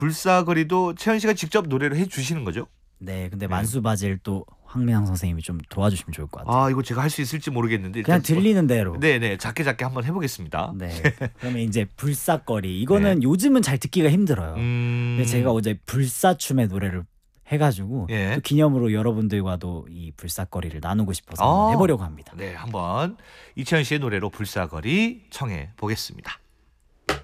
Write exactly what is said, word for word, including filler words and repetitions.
불사거리도 채연 씨가 직접 노래를 해 주시는 거죠? 네, 근데 네. 만수바질 또 황민향 선생님이 좀 도와주시면 좋을 것 같아요. 아, 이거 제가 할 수 있을지 모르겠는데 그냥 일단 들리는 대로. 네네, 작게 작게 한번 해보겠습니다. 네. 그러면 이제 불사거리 이거는 요즘은 잘 듣기가 힘들어요. 음... 근데 제가 어제 불사춤의 노래를 해가지고 예. 또 기념으로 여러분들과도 이 불사거리를 나누고 싶어서 아, 한번 해보려고 합니다. 네, 한번 이채연 씨의 노래로 불사거리 청해 보겠습니다.